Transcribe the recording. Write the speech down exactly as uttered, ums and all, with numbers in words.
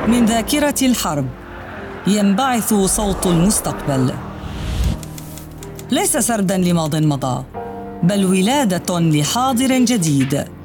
من ذاكرة الحرب ينبعث صوت المستقبل، ليس سرداً لماضٍ مضى، بل ولادة لحاضر جديد